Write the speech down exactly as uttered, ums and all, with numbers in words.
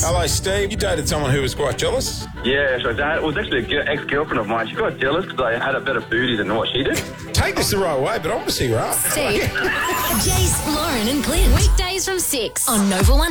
Hello, Steve. You dated someone who was quite jealous? Yeah, so that was actually a gi- ex-girlfriend of mine. She got jealous because I had a better booty than what she did. Take this the right way, but obviously you're up. Steve, Jace, Lauren and Clint. Weekdays from six on Nova One.